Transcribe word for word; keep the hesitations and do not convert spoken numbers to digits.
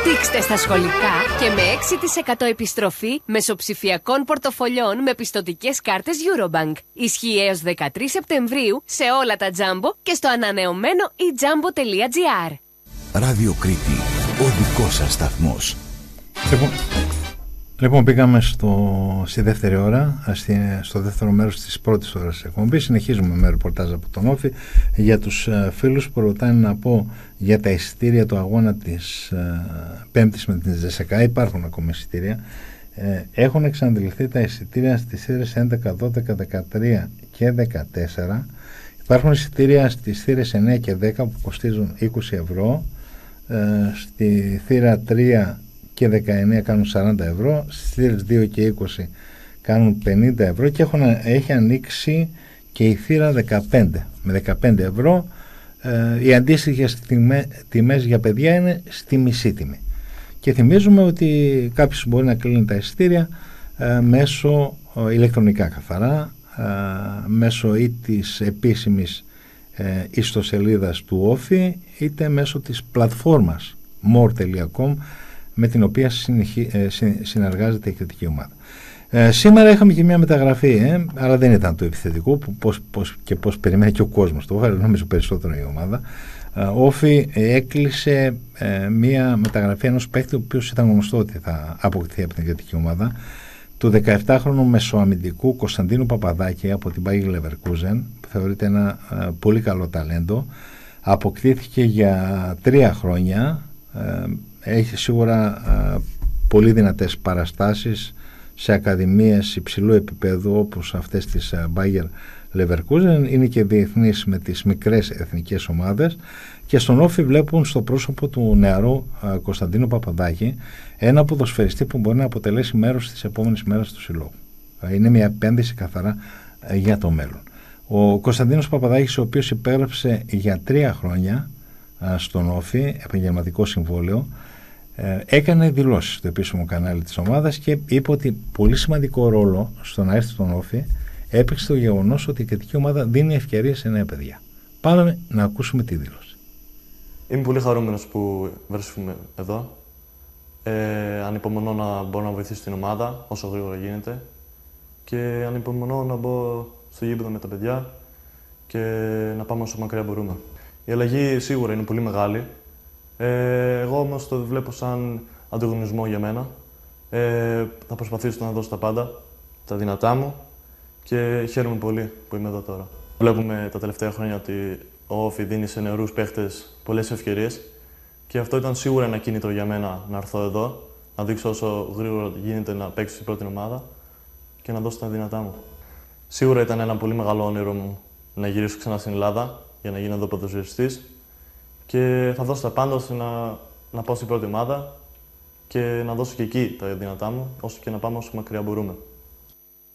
Δείξτε στα σχολικά και με έξι τοις εκατό επιστροφή μεσοψηφιακών πορτοφολιών με πιστωτικές κάρτες Eurobank. Ισχύει έως δεκατρείς Σεπτεμβρίου σε όλα τα Jumbo και στο ανανεωμένο e jumbo τελεία gr. Ράδιο Κρήτη, ο δικός σας σταθμός. Λοιπόν, λοιπόν πήγαμε στο, στη δεύτερη ώρα, στο δεύτερο μέρος της πρώτης ώρας της εκπομπής. Συνεχίζουμε με ρεπορτάζ από τον Όφη. Για τους uh, φίλους που ρωτάνε να πω για τα εισιτήρια του αγώνα της uh, Πέμπτης με την Ζεσεκά, υπάρχουν ακόμα εισιτήρια. Ε, έχουν εξαντληθεί τα εισιτήρια στις θύρες έντεκα, δώδεκα, δεκατρία και δεκατέσσερα. Υπάρχουν εισιτήρια στις θύρες εννέα και δέκα που κοστίζουν είκοσι ευρώ. Ε, στη θύρα τρία και δεκαεννέα κάνουν σαράντα ευρώ, στις θύρες δύο και είκοσι κάνουν πενήντα ευρώ και έχουν, έχει ανοίξει και η θύρα δεκαπέντε με δεκαπέντε ευρώ. Ε, οι αντίστοιχες τιμέ, τιμές για παιδιά είναι στη μισή τιμή. Και θυμίζουμε ότι κάποιος μπορεί να κλείνει τα εισιτήρια ε, μέσω ε, ηλεκτρονικά καθαρά, ε, μέσω ή της επίσημης ε, ιστοσελίδας του Όφη, είτε μέσω της πλατφόρμας more τελεία com με την οποία συνεχί, ε, συνεργάζεται η κριτική ομάδα. Ε, σήμερα είχαμε και μια μεταγραφή, ε, αλλά δεν ήταν του επιθετικού που πώς, πώς, και πώς περιμένει και ο κόσμος το Όφη, νομίζω περισσότερο η ομάδα. Ο Όφη έκλεισε ε, μια μεταγραφή ενός παίκτη ο οποίος ήταν γνωστό ότι θα αποκτηθεί από την κριτική ομάδα, του δεκαεπτάχρονου μεσοαμυντικού Κωνσταντίνου Παπαδάκη από την Bayer Leverkusen, που θεωρείται ένα ε, πολύ καλό ταλέντο. Αποκτήθηκε για τρία χρόνια, ε, έχει σίγουρα ε, πολύ δυνατές παραστάσεις σε ακαδημίες υψηλού επίπεδου όπως αυτές της ε, Bayer Leverkusen, είναι και διεθνής με τις μικρές εθνικές ομάδες και στον Όφη βλέπουν στο πρόσωπο του νεαρού ε, Κωνσταντίνου Παπαδάκη ένα ποδοσφαιριστή που μπορεί να αποτελέσει μέρος της επόμενης μέρας του συλλόγου. Ε, είναι μια επένδυση καθαρά ε, για το μέλλον. Ο Κωνσταντίνος Παπαδάκης, ο οποίος υπέγραψε για τρία χρόνια ε, στον Όφη επαγγελματικό συμβόλαιο, ε, έκανε δηλώσεις στο επίσημο κανάλι της ομάδας και είπε ότι πολύ σημαντικό ρόλο στο να έρθει στον Όφη έπαιξε το γεγονός ότι η κριτική ομάδα δίνει ευκαιρίες σε νέα παιδιά. Πάμε να ακούσουμε τη δήλωση. Είμαι πολύ χαρούμενος που βρίσκομαι εδώ. Ε, ανυπομονώ να μπορώ να βοηθήσω την ομάδα όσο γρήγορα γίνεται και ανυπομονώ να μπω στο γήπεδο με τα παιδιά και να πάμε όσο μακριά μπορούμε. Η αλλαγή σίγουρα είναι πολύ μεγάλη. Ε, εγώ όμως το βλέπω σαν ανταγωνισμό για μένα. Ε, θα προσπαθήσω να δώσω τα πάντα, τα δυνατά μου και χαίρομαι πολύ που είμαι εδώ τώρα. Βλέπουμε τα τελευταία χρόνια ότι ο Όφη δίνει σε νεαρούς παίχτες πολλές ευκαιρίες και αυτό ήταν σίγουρα ένα κίνητρο για μένα να έρθω εδώ, να δείξω όσο γρήγορα γίνεται να παίξω στην πρώτη ομάδα και να δώσω τα δυνατά μου. Σίγουρα ήταν ένα πολύ μεγάλο όνειρο μου να γυρίσω ξανά στην Ελλάδα για να γίνω εδώ ποδοσφαιριστής και θα δώσω τα πάντα ώστε να, να πάω στην πρώτη ομάδα και να δώσω και εκεί τα δυνατά μου, όσο και να πάμε όσο μακριά μπορούμε.